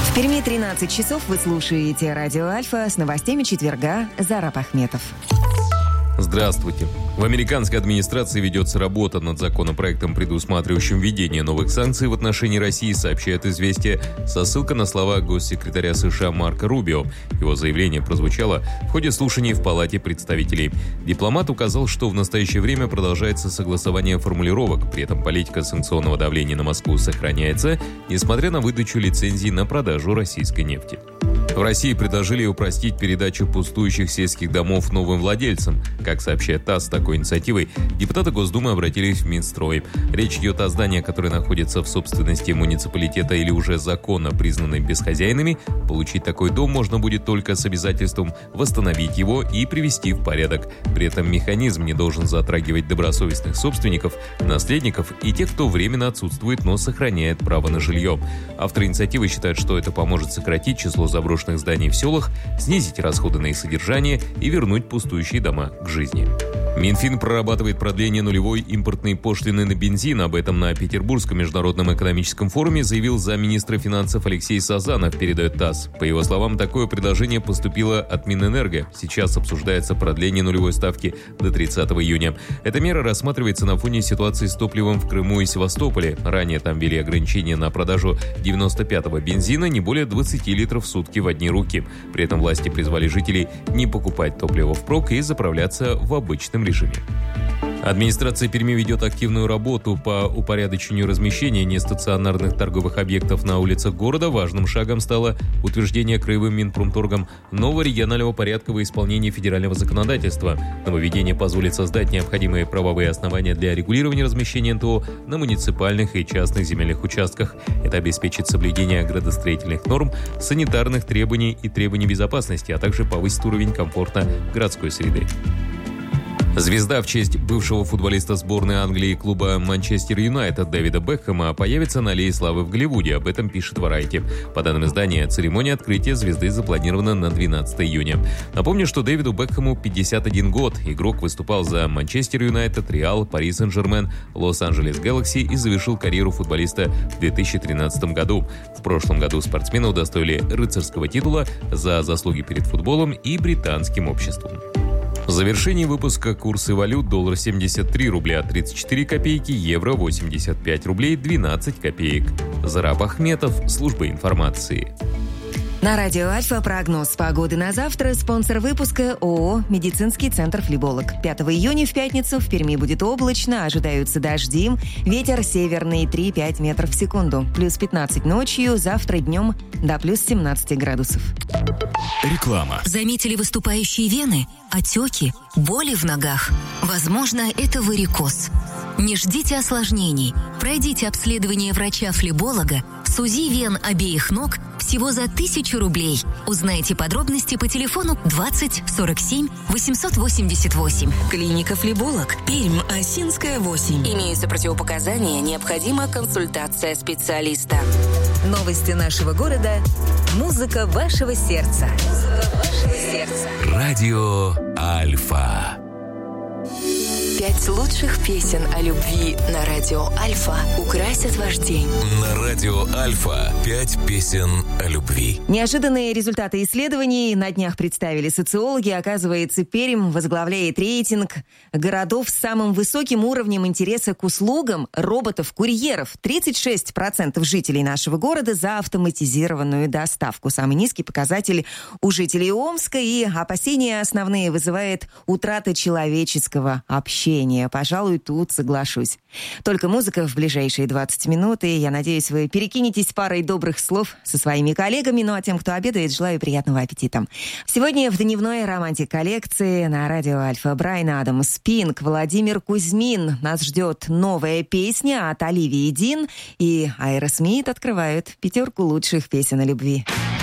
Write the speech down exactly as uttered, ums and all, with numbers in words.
В Перми тринадцать часов, вы слушаете радио Альфа, с новостями четверга. Зараб Ахметов. Здравствуйте. В американской администрации ведется работа над законопроектом, предусматривающим введение новых санкций в отношении России, сообщает «Известия» со ссылкой на слова госсекретаря США Марко Рубио. Его заявление прозвучало в ходе слушаний в Палате представителей. Дипломат указал, что в настоящее время продолжается согласование формулировок, при этом политика санкционного давления на Москву сохраняется, несмотря на выдачу лицензий на продажу российской нефти. В России предложили упростить передачу пустующих сельских домов новым владельцам. Как сообщает ТАСС, с такой инициативой депутаты Госдумы обратились в Минстрой. Речь идет о зданиях, которые находятся в собственности муниципалитета или уже законно признаны бесхозяйными. Получить такой дом можно будет только с обязательством восстановить его и привести в порядок. При этом механизм не должен затрагивать добросовестных собственников, наследников и тех, кто временно отсутствует, но сохраняет право на жилье. Авторы инициативы считают, что это поможет сократить число заброшенных зданий в селах, снизить расходы на их содержание и вернуть пустующие дома к жизни. Минфин прорабатывает продление нулевой импортной пошлины на бензин. Об этом на Петербургском международном экономическом форуме заявил замминистра финансов Алексей Сазанов, передает ТАСС. По его словам, такое предложение поступило от Минэнерго. Сейчас обсуждается продление нулевой ставки до тридцатого июня. Эта мера рассматривается на фоне ситуации с топливом в Крыму и Севастополе. Ранее там ввели ограничения на продажу девяносто пятого бензина не более двадцати литров в сутки в одни руки. При этом власти призвали жителей не покупать топливо впрок и заправляться в обычном режиме. Администрация Перми ведет активную работу по упорядочению размещения нестационарных торговых объектов на улицах города. Важным шагом стало утверждение краевым Минпромторгом нового регионального порядка во исполнении федерального законодательства. Нововведение позволит создать необходимые правовые основания для регулирования размещения эн тэ о на муниципальных и частных земельных участках. Это обеспечит соблюдение градостроительных норм, санитарных требований и требований безопасности, а также повысит уровень комфорта городской среды. Звезда в честь бывшего футболиста сборной Англии и клуба Манчестер Юнайтед Дэвида Бекхэма появится на Аллее Славы в Голливуде. Об этом пишет Variety. По данным издания, церемония открытия звезды запланирована на двенадцатого июня. Напомню, что Дэвиду Бекхэму пятьдесят один год. Игрок выступал за Манчестер Юнайтед, Реал, Пари Сен-Жермен, Лос-Анджелес Гэлакси и завершил карьеру футболиста в две тысячи тринадцатом году. В прошлом году спортсмена удостоили рыцарского титула за заслуги перед футболом и британским обществом. В завершении выпуска курсы валют: доллар семьдесят три рубля тридцать четыре копейки, евро восемьдесят пять рублей двенадцать копеек. Зараб Ахметов, служба информации. На радио Альфа прогноз погоды на завтра. Спонсор выпуска ООО «Медицинский центр Флеболог». пятого июня в пятницу в Перми будет облачно, ожидаются дожди. Ветер северный три-пять метров в секунду. Плюс пятнадцать ночью, завтра днем до плюс семнадцать градусов. Реклама. Заметили выступающие вены, отеки, боли в ногах? Возможно, это варикоз. Не ждите осложнений. Пройдите обследование врача-флеболога с УЗИ вен обеих ног всего за тысячу рублей. Узнайте подробности по телефону двадцать сорок семь восемьсот восемьдесят восемь. Клиника «Флеболог», Пермь, Осинская, восемь. Имеются противопоказания, необходима консультация специалиста. Новости нашего города. Музыка вашего сердца. Музыка вашего сердца. Радио Альфа. Пять лучших песен о любви на радио Альфа украсят ваш день. На радио Альфа пять песен о любви. Неожиданные результаты исследований на днях представили социологи. Оказывается, Пермь возглавляет рейтинг городов с самым высоким уровнем интереса к услугам роботов-курьеров. тридцать шесть процентов жителей нашего города за автоматизированную доставку. Самый низкий показатель у жителей Омска, и опасения основные вызывает утрата человеческого общения. Пожалуй, тут соглашусь. Только музыка в ближайшие двадцать минут, и я надеюсь, вы перекинетесь парой добрых слов со своими коллегами. Ну а тем, кто обедает, желаю приятного аппетита. Сегодня в дневной романтик коллекции на радио Альфа Брайан Адамс, Пинк, Владимир Кузьмин. Нас ждет новая песня от Оливии Дин, и Аэросмит открывают пятерку лучших песен о любви.